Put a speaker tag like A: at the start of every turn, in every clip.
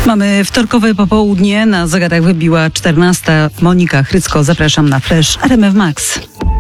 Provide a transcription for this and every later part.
A: Mamy wtorkowe popołudnie, na zegarach wybiła 14. Monika Chrycko, zapraszam na Fresh RMF Max.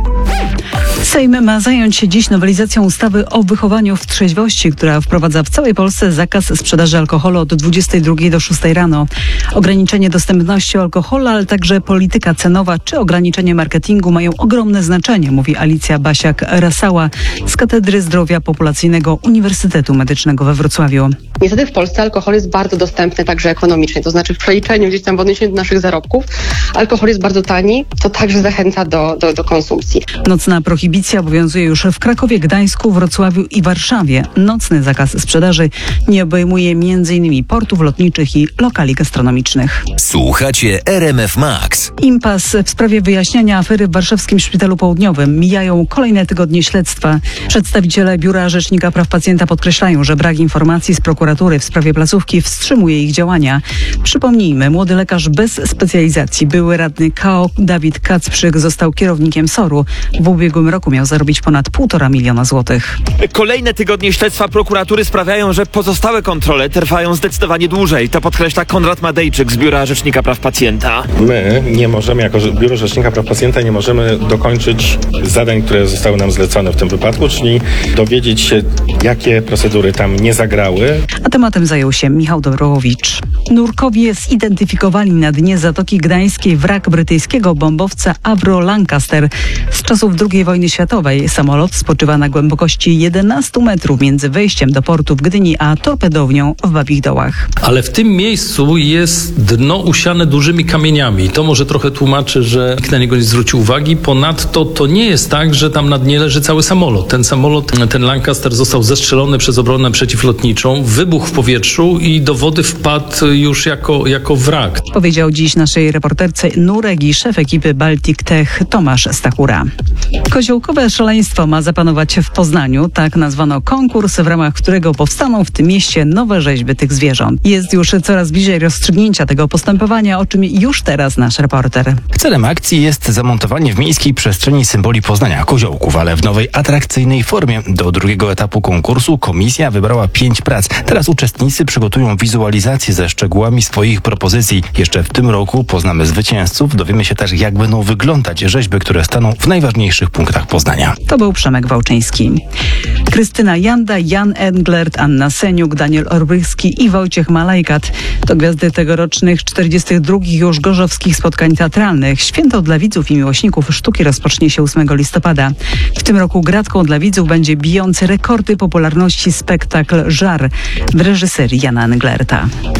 A: Sejm ma zająć się dziś nowelizacją ustawy o wychowaniu w trzeźwości, która wprowadza w całej Polsce zakaz sprzedaży alkoholu od 22 do 6 rano. Ograniczenie dostępności alkoholu, ale także polityka cenowa czy ograniczenie marketingu mają ogromne znaczenie, mówi Alicja Basiak-Rasała z Katedry Zdrowia Populacyjnego Uniwersytetu Medycznego we Wrocławiu.
B: Niestety w Polsce alkohol jest bardzo dostępny także ekonomicznie, to znaczy w przeliczeniu gdzieś tam w odniesieniu do naszych zarobków alkohol jest bardzo tani, to także zachęca do konsumpcji.
A: Nocna prohibicja obowiązuje już w Krakowie, Gdańsku, Wrocławiu i Warszawie. Nocny zakaz sprzedaży nie obejmuje m.in. portów lotniczych i lokali gastronomicznych.
C: Słuchacie RMF Max.
A: Impas w sprawie wyjaśniania afery w warszawskim Szpitalu Południowym. Mijają kolejne tygodnie śledztwa. Przedstawiciele Biura Rzecznika Praw Pacjenta podkreślają, że brak informacji z prokuratury w sprawie placówki wstrzymuje ich działania. Przypomnijmy, młody lekarz bez specjalizacji, były radny KO Dawid Kacprzyk został kierownikiem SOR-u. W ubiegłym roku miał zarobić ponad 1,5 miliona złotych.
D: Kolejne tygodnie śledztwa prokuratury sprawiają, że pozostałe kontrole trwają zdecydowanie dłużej. To podkreśla Konrad Madejczyk z Biura Rzecznika Praw Pacjenta.
E: My nie możemy, jako Biuro Rzecznika Praw Pacjenta, nie możemy dokończyć zadań, które zostały nam zlecone w tym wypadku, czyli dowiedzieć się, jakie procedury tam nie zagrały.
A: A tematem zajął się Michał Dobrowicz. Nurkowie zidentyfikowali na dnie Zatoki Gdańskiej wrak brytyjskiego bombowca Avro Lancaster. Z czasów II wojny światowej samolot spoczywa na głębokości 11 metrów między wejściem do portu w Gdyni a torpedownią w Babich Dołach.
F: Ale w tym miejscu jest dno usiane dużymi kamieniami. To może trochę tłumaczy, że nikt na niego nie zwrócił uwagi. Ponadto to nie jest tak, że tam na dnie leży cały samolot. Ten Lancaster został zestrzelony przez obronę przeciwlotniczą, wybuchł w powietrzu i do wody wpadł już jako wrak.
A: Powiedział dziś naszej reporterce Nurek i szef ekipy Baltic Tech Tomasz Stachura. Koziołkowe szaleństwo ma zapanować w Poznaniu. Tak nazwano konkurs, w ramach którego powstaną w tym mieście nowe rzeźby tych zwierząt. Jest już coraz bliżej rozstrzygnięcia tego postępowania, o czym już teraz nasz reporter.
G: Celem akcji jest zamontowanie w miejskiej przestrzeni symboli Poznania koziołków, ale w nowej, atrakcyjnej formie. Do drugiego etapu konkursu komisja wybrała 5 prac. Teraz uczestnicy przygotują wizualizację ze szczegółami swoich propozycji. Jeszcze w tym roku poznamy zwycięzców. Dowiemy się też, jak będą wyglądać rzeźby, które staną w najważniejszych punktach Poznania.
A: To był Przemek Wałczyński. Krystyna Janda, Jan Englert, Anna Seniuk, Daniel Orbryski i Wojciech Malajkat to gwiazdy tegorocznych 42. już gorzowskich spotkań teatralnych. Święto dla widzów i miłośników sztuki rozpocznie się 8 listopada. W tym roku gratką dla widzów będzie bijący rekordy popularności spektakl Żar w reżyserii Jana Englerta.